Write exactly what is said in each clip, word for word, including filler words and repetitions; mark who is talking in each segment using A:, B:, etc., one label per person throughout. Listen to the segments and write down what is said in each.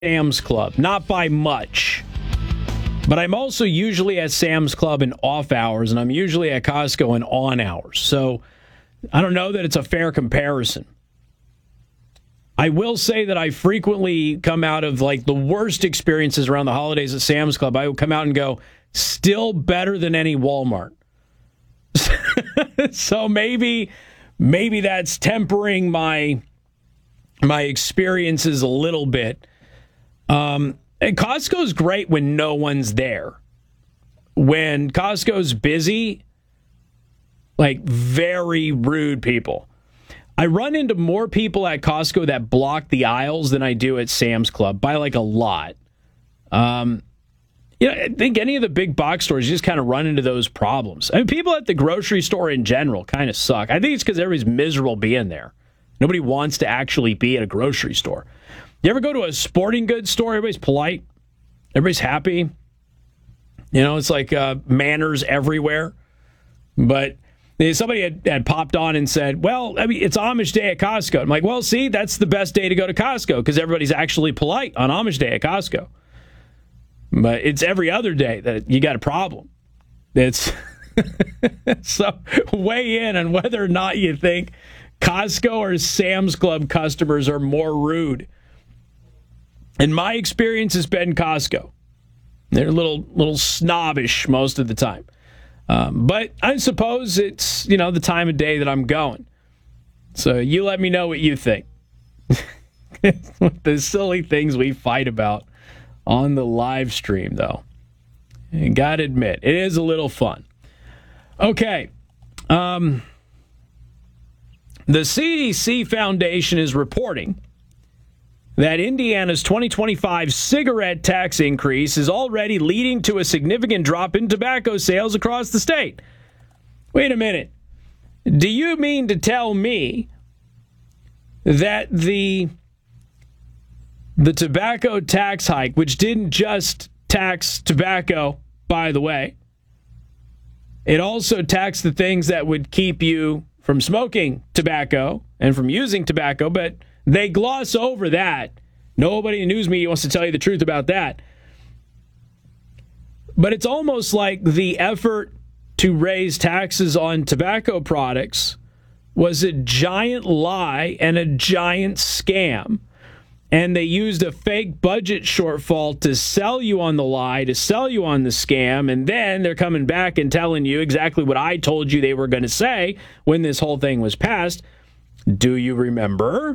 A: Sam's Club, not by much. But I'm also usually at Sam's Club in off hours, and I'm usually at Costco in on hours. So I don't know that it's a fair comparison. I will say that I frequently come out of like the worst experiences around the holidays at Sam's Club. I would come out and go, still better than any Walmart. So maybe maybe that's tempering my my experiences a little bit. Um, and Costco's great when no one's there. When Costco's busy, like very rude people. I run into more people at Costco that block the aisles than I do at Sam's Club by like a lot. Um, you know, I think any of the big box stores you just kind of run into those problems. I mean, people at the grocery store in general kind of suck. I think it's because everybody's miserable being there. Nobody wants to actually be at a grocery store. You ever go to a sporting goods store? Everybody's polite. Everybody's happy. You know, it's like uh, manners everywhere. But somebody had, had popped on and said, well, I mean, it's Amish Day at Costco. I'm like, well, see, that's the best day to go to Costco because everybody's actually polite on Amish Day at Costco. But it's every other day that you got a problem. It's so weigh in on whether or not you think Costco or Sam's Club customers are more rude. In my experience, it's been Costco. They're a little, little snobbish most of the time. Um, but I suppose it's, you know, the time of day that I'm going. So you let me know what you think. The silly things we fight about on the live stream, though. And gotta admit, it is a little fun. Okay. Um, the C D C Foundation is reporting that Indiana's twenty twenty-five cigarette tax increase is already leading to a significant drop in tobacco sales across the state. Wait a minute. Do you mean to tell me that the the tobacco tax hike, which didn't just tax tobacco, by the way, it also taxed the things that would keep you from smoking tobacco and from using tobacco, but they gloss over that. Nobody in the news media wants to tell you the truth about that. But it's almost like the effort to raise taxes on tobacco products was a giant lie and a giant scam. And they used a fake budget shortfall to sell you on the lie, to sell you on the scam. And then they're coming back and telling you exactly what I told you they were going to say when this whole thing was passed. Do you remember?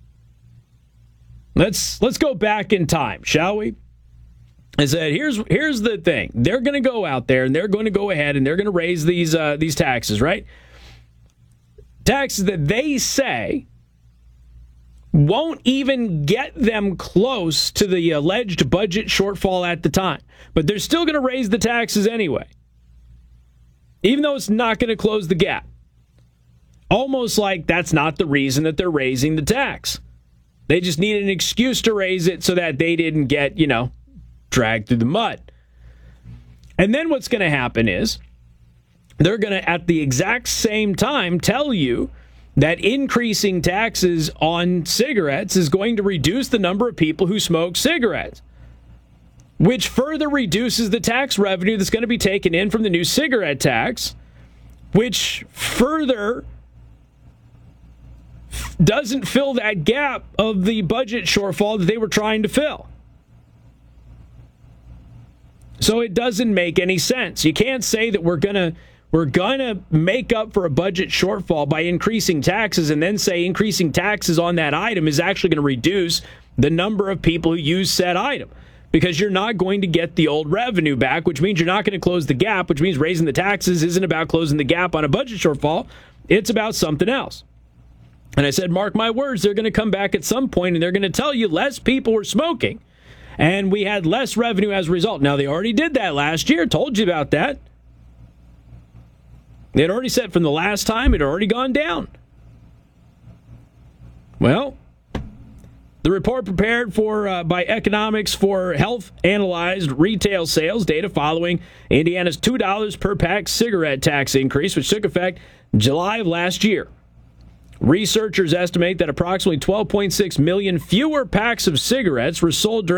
A: Let's let's go back in time, shall we? I said, here's here's the thing. They're going to go out there and they're going to go ahead and they're going to raise these uh, these taxes, right? Taxes that they say won't even get them close to the alleged budget shortfall at the time. But they're still going to raise the taxes anyway, even though it's not going to close the gap. Almost like that's not the reason that they're raising the tax. They just needed an excuse to raise it so that they didn't get, you know, dragged through the mud. And then what's going to happen is they're going to, at the exact same time, tell you that increasing taxes on cigarettes is going to reduce the number of people who smoke cigarettes, which further reduces the tax revenue that's going to be taken in from the new cigarette tax, which further doesn't fill that gap of the budget shortfall that they were trying to fill. So it doesn't make any sense. You can't say that we're going to we're going to make up for a budget shortfall by increasing taxes and then say increasing taxes on that item is actually going to reduce the number of people who use said item, because you're not going to get the old revenue back, which means you're not going to close the gap, which means raising the taxes isn't about closing the gap on a budget shortfall. It's about something else. And I said, mark my words, they're going to come back at some point and they're going to tell you less people were smoking and we had less revenue as a result. Now, they already did that last year. Told you about that. They had already said from the last time it had already gone down. Well, the report prepared for uh, by Economics for Health analyzed retail sales data following Indiana's two dollars per pack cigarette tax increase, which took effect July of last year. Researchers estimate that approximately twelve point six million fewer packs of cigarettes were sold during